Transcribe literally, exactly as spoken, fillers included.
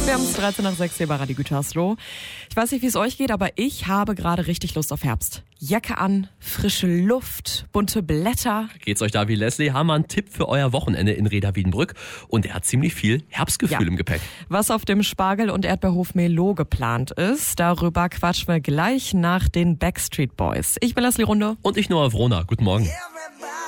Wir haben es dreizehn nach sechs hier bei Radio Gütersloh. Ich weiß nicht, wie es euch geht, aber ich habe gerade richtig Lust auf Herbst. Jacke an, frische Luft, bunte Blätter. Geht's euch da wie Leslie? Haben wir einen Tipp für euer Wochenende in Reda-Wiedenbrück. Und er hat ziemlich viel Herbstgefühl Ja. im Gepäck. Was auf dem Spargel- und Erdbeerhof Melo geplant ist, darüber quatschen wir gleich nach den Backstreet Boys. Ich bin Leslie Runde. Und ich Noah Vrona. Guten Morgen. Yeah,